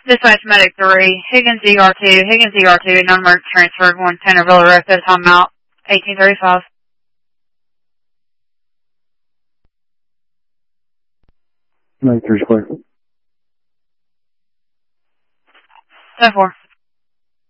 Dispatch Medic 3, Higgins ER2, non-emergency transfer, 1 Tannerville Road, time out, 1835. Medic 3 square. 10-4.